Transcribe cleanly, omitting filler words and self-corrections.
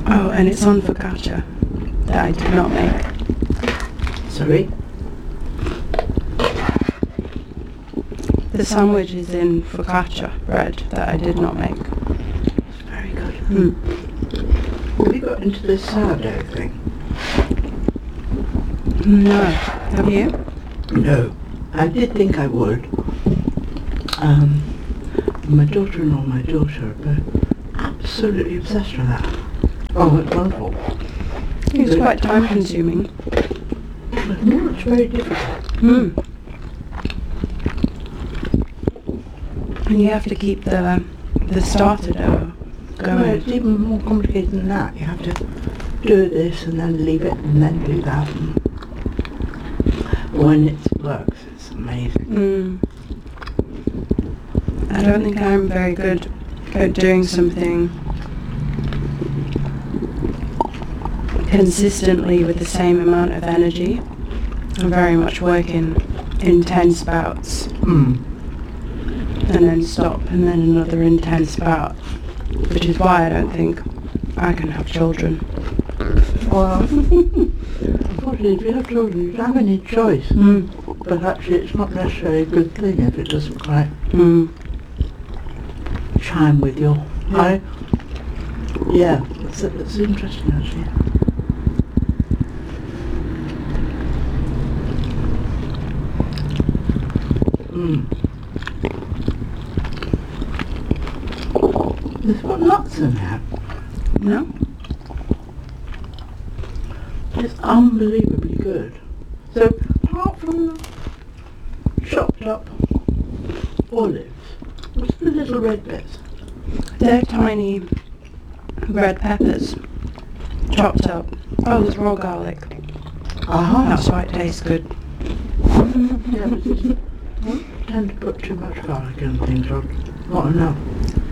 Oh, and it's on focaccia that I did not make. Sorry? The sandwich is in focaccia bread that I did not make. It's very good. Mm. Have you got into this sourdough thing? No. Have you? No. I did think I would. My daughter-in-law and my daughter are both absolutely obsessed with that. Oh, it's wonderful. It's quite time consuming. But no, it's very difficult. Mm. And you have to keep the starter dough Well, going. it's even more complicated than that. You have to do this and then leave it and then do that. And when it works, it's amazing. Mm. I don't think I'm very good at doing something consistently with the same amount of energy. I'm very much working in intense bouts and then stop and then another intense bout, which is why I don't think I can have children. Well, unfortunately, if you have children, you don't have any choice. Mm. But actually, it's not necessarily a good thing if it doesn't quite chime with your... Yeah, that's interesting, actually. There's got nuts in there. No? It's unbelievably good. So, apart from the chopped up olives, what's the little red bits? They're tiny red peppers, chopped up. Oh, there's raw garlic. That's why it tastes good. Yeah, but I tend to put too much garlic in things, or not enough.